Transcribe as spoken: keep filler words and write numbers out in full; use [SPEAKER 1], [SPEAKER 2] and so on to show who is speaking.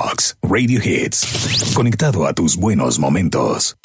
[SPEAKER 1] Box Radio Hits. Conectado a tus buenos momentos.